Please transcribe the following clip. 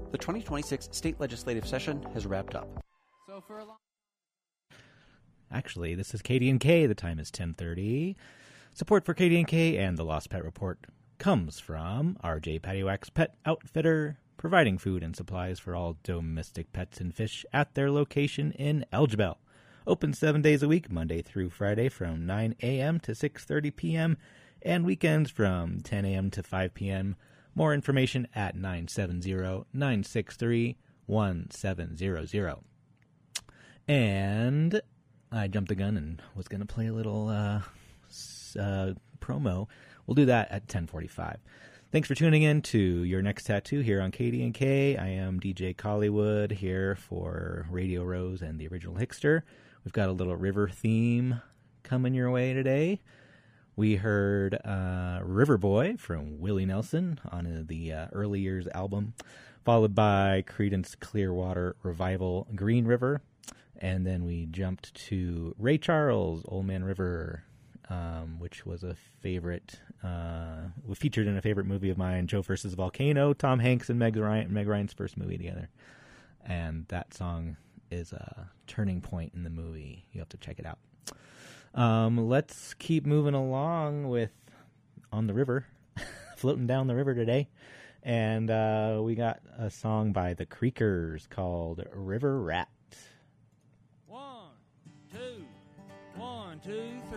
The 2026 state legislative session has wrapped up. Actually, this is KD&K. The time is 10:30. Support for KD&K and the Lost Pet Report comes from RJ Pattywax Pet Outfitter, providing food and supplies for all domestic pets and fish at their location in Elgebel. Open 7 days a week, Monday through Friday from 9 a.m. to 6:30 p.m. and weekends from 10 a.m. to 5 p.m. More information at 970-963-1700. And I jumped the gun and was going to play a little promo. We'll do that at 10:45. Thanks for tuning in to Your Next Tattoo here on KD&K. I am DJ Collywood here for Radio Rose and the Original Hickster. We've got a little river theme coming your way today. We heard River Boy from Willie Nelson on the Early Years album, followed by Creedence Clearwater Revival, Green River. And then we jumped to Ray Charles, Old Man River, which was a favorite, featured in a favorite movie of mine, Joe vs. Volcano, Tom Hanks and Meg Ryan's first movie together. And that song is a turning point in the movie. You have to check it out. Let's keep moving along with On the River, floating down the river today. And we got a song by the Creakers called River Rat. 1, 2, 1, 2, 3.